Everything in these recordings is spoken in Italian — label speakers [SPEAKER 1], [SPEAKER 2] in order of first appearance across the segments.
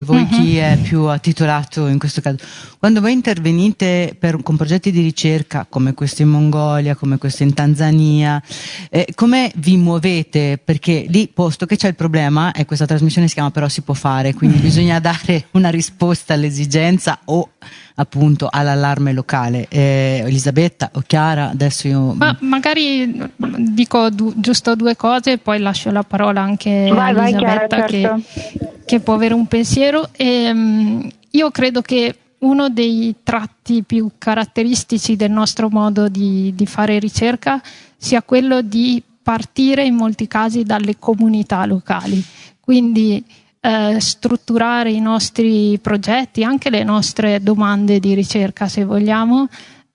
[SPEAKER 1] voi chi è più titolato in questo caso. Quando voi intervenite con progetti di ricerca come questo in Mongolia, come questo in Tanzania, come vi muovete? Perché lì, posto che c'è il problema, e questa trasmissione si chiama Però si può fare, quindi bisogna dare una risposta all'esigenza o appunto all'allarme locale. Elisabetta o Chiara, adesso io...
[SPEAKER 2] Ma magari dico giusto due cose e poi lascio la parola anche a Elisabetta, Chiara, certo, che può avere un pensiero. Io credo che uno dei tratti più caratteristici del nostro modo di fare ricerca sia quello di partire in molti casi dalle comunità locali, quindi strutturare i nostri progetti, anche le nostre domande di ricerca se vogliamo,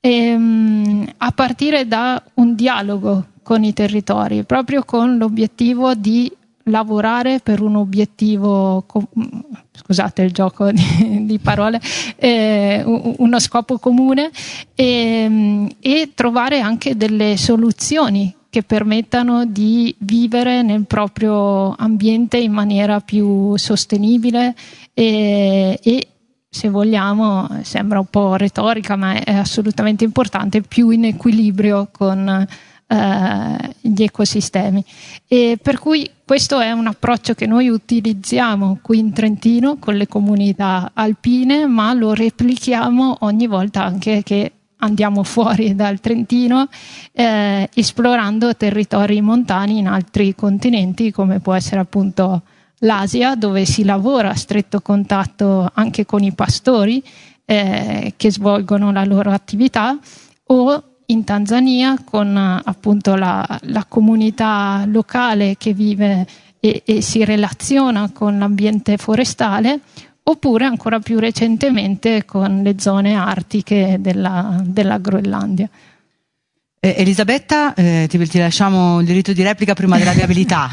[SPEAKER 2] a partire da un dialogo con i territori, proprio con l'obiettivo di lavorare per un obiettivo, scusate il gioco di parole, uno scopo comune e trovare anche delle soluzioni che permettano di vivere nel proprio ambiente in maniera più sostenibile e se vogliamo, sembra un po' retorica ma è assolutamente importante, più in equilibrio con gli ecosistemi. E per cui questo è un approccio che noi utilizziamo qui in Trentino con le comunità alpine, ma lo replichiamo ogni volta anche che andiamo fuori dal Trentino, esplorando territori montani in altri continenti, come può essere appunto l'Asia, dove si lavora a stretto contatto anche con i pastori che svolgono la loro attività, o in Tanzania con appunto la comunità locale che vive e si relaziona con l'ambiente forestale, oppure ancora più recentemente con le zone artiche della Groenlandia.
[SPEAKER 1] Elisabetta, ti lasciamo il diritto di replica prima della viabilità.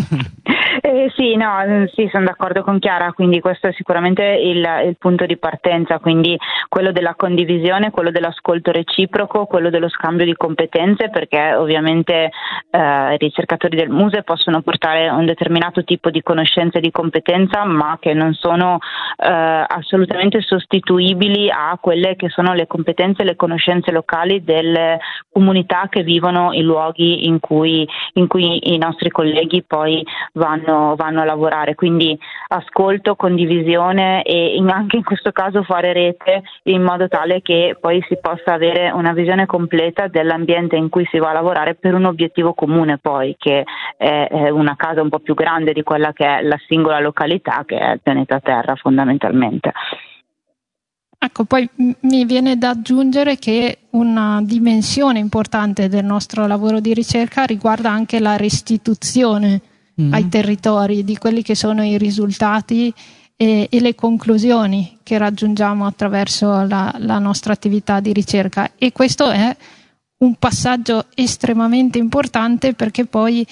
[SPEAKER 3] Sì, sono d'accordo con Chiara, quindi questo è sicuramente il punto di partenza, quindi quello della condivisione, quello dell'ascolto reciproco, quello dello scambio di competenze, perché ovviamente i ricercatori del Muse possono portare un determinato tipo di conoscenze e di competenza, ma che non sono assolutamente sostituibili a quelle che sono le competenze e le conoscenze locali delle comunità che vivono i luoghi in cui i nostri colleghi poi vanno a lavorare. Quindi ascolto, condivisione e anche in questo caso fare rete in modo tale che poi si possa avere una visione completa dell'ambiente in cui si va a lavorare per un obiettivo comune, poi che è una casa un po' più grande di quella che è la singola località, che è il pianeta Terra fondamentalmente.
[SPEAKER 2] Ecco, poi mi viene da aggiungere che una dimensione importante del nostro lavoro di ricerca riguarda anche la restituzione ai territori di quelli che sono i risultati e le conclusioni che raggiungiamo attraverso la nostra attività di ricerca, e questo è un passaggio estremamente importante perché poi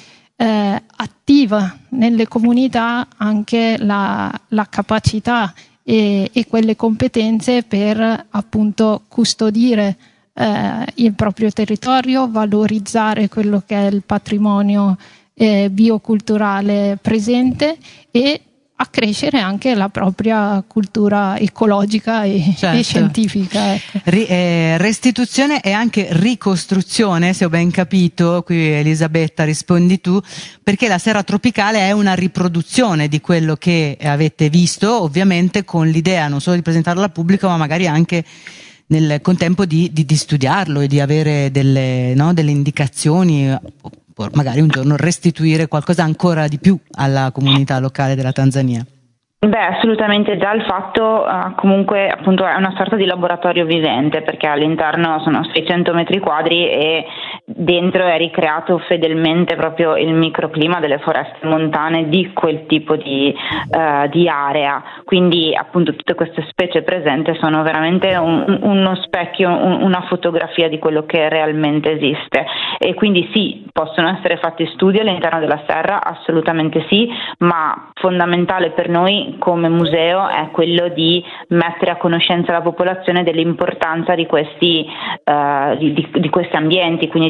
[SPEAKER 2] attiva nelle comunità anche la capacità e quelle competenze per appunto custodire il proprio territorio, valorizzare quello che è il patrimonio bioculturale presente e accrescere anche la propria cultura ecologica e scientifica. Ecco.
[SPEAKER 1] Restituzione e anche ricostruzione, se ho ben capito, qui Elisabetta rispondi tu, perché la Serra Tropicale è una riproduzione di quello che avete visto, ovviamente con l'idea non solo di presentarlo al pubblico, ma magari anche nel contempo di studiarlo e di avere delle indicazioni, magari un giorno restituire qualcosa ancora di più alla comunità locale della Tanzania.
[SPEAKER 3] Assolutamente, già il fatto comunque appunto è una sorta di laboratorio vivente, perché all'interno sono 600 metri quadri e dentro è ricreato fedelmente proprio il microclima delle foreste montane di quel tipo di area, quindi appunto tutte queste specie presenti sono veramente uno specchio, una fotografia di quello che realmente esiste, e quindi sì, possono essere fatti studi all'interno della serra, assolutamente sì, ma fondamentale per noi come museo è quello di mettere a conoscenza la popolazione dell'importanza di questi ambienti, quindi di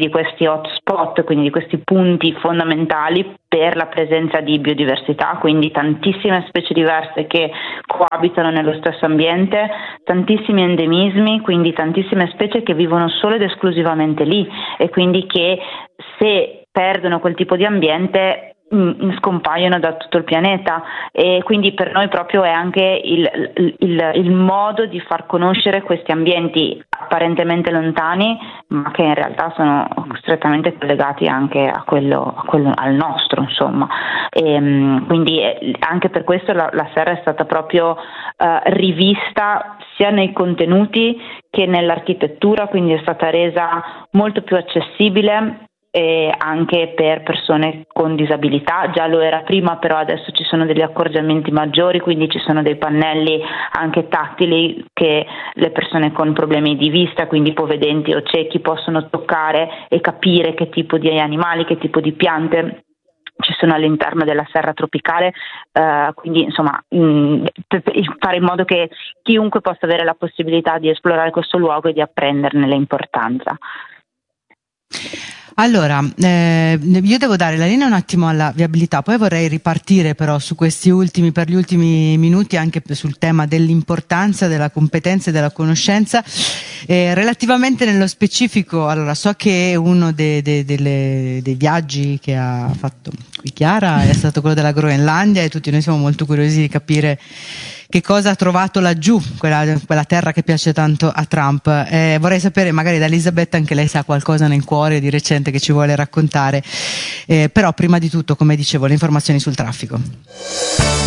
[SPEAKER 3] di questi hotspot, quindi di questi punti fondamentali per la presenza di biodiversità, quindi tantissime specie diverse che coabitano nello stesso ambiente, tantissimi endemismi, quindi tantissime specie che vivono solo ed esclusivamente lì e quindi che se perdono quel tipo di ambiente scompaiono da tutto il pianeta, e quindi per noi proprio è anche il modo di far conoscere questi ambienti apparentemente lontani ma che in realtà sono strettamente collegati anche a quello al nostro, insomma. E quindi anche per questo la serra è stata proprio rivista sia nei contenuti che nell'architettura, quindi è stata resa molto più accessibile anche per persone con disabilità. Già lo era prima, però adesso ci sono degli accorgimenti maggiori, quindi ci sono dei pannelli anche tattili che le persone con problemi di vista, quindi ipovedenti o ciechi, possono toccare e capire che tipo di animali, che tipo di piante ci sono all'interno della serra tropicale, quindi insomma per fare in modo che chiunque possa avere la possibilità di esplorare questo luogo e di apprenderne l'importanza.
[SPEAKER 1] Allora, io devo dare la linea un attimo alla viabilità, poi vorrei ripartire però su per gli ultimi minuti anche sul tema dell'importanza della competenza e della conoscenza. Relativamente nello specifico, allora so che uno dei viaggi che ha fatto qui Chiara è stato quello della Groenlandia e tutti noi siamo molto curiosi di capire che cosa ha trovato laggiù, quella terra che piace tanto a Trump. Vorrei sapere magari da Elisabetta, anche lei sa qualcosa nel cuore di recente che ci vuole raccontare, però prima di tutto, come dicevo, le informazioni sul traffico.